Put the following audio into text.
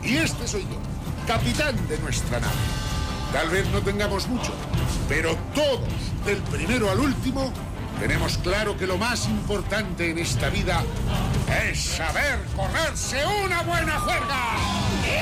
Y este soy yo, capitán de nuestra nave. Tal vez no tengamos mucho, pero todos, del primero al último, tenemos claro que lo más importante en esta vida es saber correrse una buena juerga.